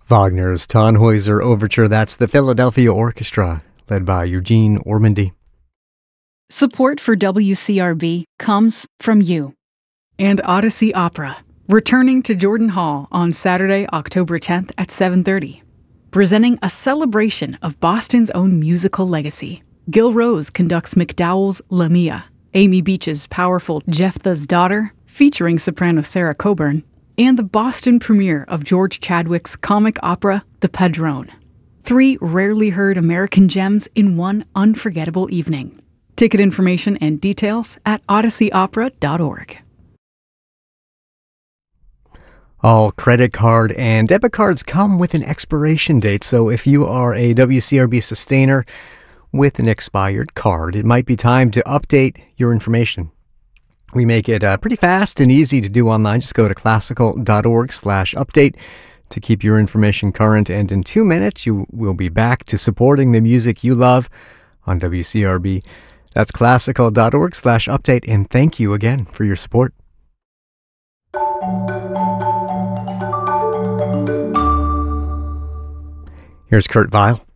Wagner's Tannhäuser Overture, that's the Philadelphia Orchestra, led by Eugene Ormandy. Support for WCRB comes from you. And Odyssey Opera, returning to Jordan Hall on Saturday, October 10th at 7:30. Presenting a celebration of Boston's own musical legacy. Gil Rose conducts MacDowell's Lamia, Amy Beach's powerful Jephthah's Daughter, featuring soprano Sarah Coburn, and the Boston premiere of George Chadwick's comic opera, The Padrone. 3 rarely heard American gems in one unforgettable evening. Ticket information and details at odysseyopera.org. All credit card and debit cards come with an expiration date, so if you are a WCRB sustainer with an expired card, it might be time to update your information. We make it pretty fast and easy to do online. Just go to classical.org/update to keep your information current, and in 2 minutes you will be back to supporting the music you love on WCRB. That's classical.org/update, and thank you again for your support. Here's Kurt Vile.